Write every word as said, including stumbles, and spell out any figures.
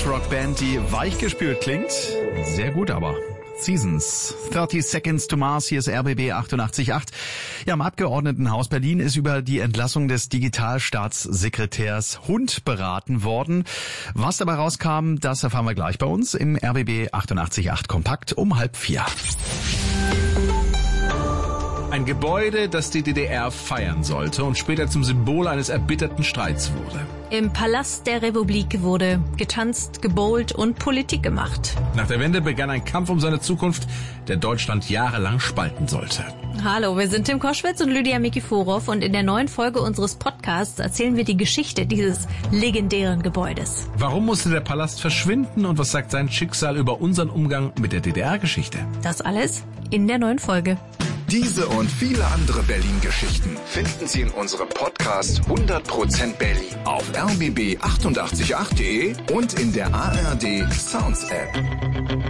Hardrock-Band, die weichgespült klingt. Sehr gut aber. Seasons. thirty Seconds to Mars, hier ist R B B achtundachtzig Komma acht. Ja, im Abgeordnetenhaus Berlin ist über die Entlassung des Digitalstaatssekretärs Hund beraten worden. Was dabei rauskam, das erfahren wir gleich bei uns im R B B achtundachtzig Komma acht Kompakt um halb vier. Ein Gebäude, das die D D R feiern sollte und später zum Symbol eines erbitterten Streits wurde. Im Palast der Republik wurde getanzt, gebowlt und Politik gemacht. Nach der Wende begann ein Kampf um seine Zukunft, der Deutschland jahrelang spalten sollte. Hallo, wir sind Tim Koschwitz und Lydia Mikiforov und in der neuen Folge unseres Podcasts erzählen wir die Geschichte dieses legendären Gebäudes. Warum musste der Palast verschwinden und was sagt sein Schicksal über unseren Umgang mit der D D R-Geschichte? Das alles in der neuen Folge. Diese und viele andere Berlin-Geschichten finden Sie in unserem Podcast hundert Prozent Berlin auf r b b achtundachtzig Komma acht punkt de und in der A R D Sounds App.